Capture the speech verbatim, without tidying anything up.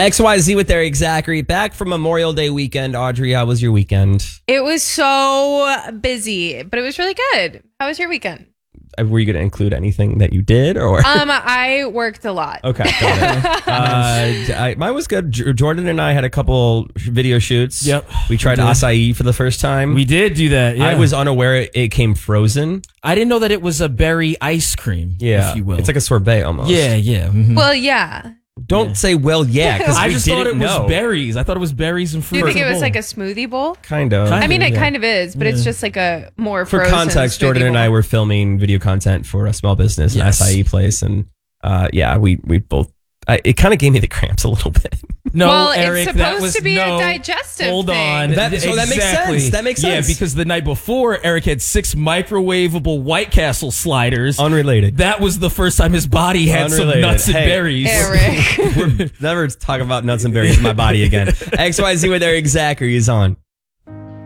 X Y Z with Eric Zachary. Back from Memorial Day weekend. Audrey, how was your weekend? It was so busy, but it was really good. How was your weekend? Were you going to include anything that you did? Or Um, I worked a lot. Okay, got it. uh, I, mine was good. J- Jordan and I had a couple video shoots. Yep. We tried We did. acai for the first time. We did do that. Yeah. I was unaware it, it came frozen. I didn't know that it was a berry ice cream. Yeah. if you will. It's like a sorbet almost. yeah, yeah. mhm. Well, yeah. Don't Yeah. say, well, yeah, because I we just didn't thought it know. was berries. I thought it was berries and fruit. Do you think in it a was bowl. like a smoothie bowl? Kind of. Kind I mean, it yeah. kind of is, but it's Yeah. just like a more For frozen context, smoothie Jordan and I bowl. were filming video content for a small business, Yes. an acai place, and uh, yeah, we we both. I, it kind of gave me the cramps a little bit. No, Well, it's Eric, supposed that was to be a no, digestive Hold thing. on. That- so that makes Exactly. sense. That makes sense. Yeah, because the night before, Eric had six microwavable White Castle sliders. Unrelated. That was the first time his body had Unrelated. some nuts and Hey. berries. Eric. We're never talking about nuts and berries in my body again. X Y Z with Eric Zachary is on.